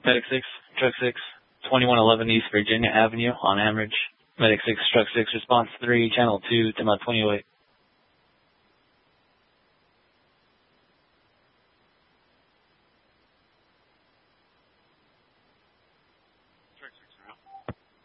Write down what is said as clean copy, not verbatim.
Medic 6, Truck 6, 2111 East Virginia Avenue on Amherst. Medic 6, Truck 6, response 3, channel 2, to about 2008.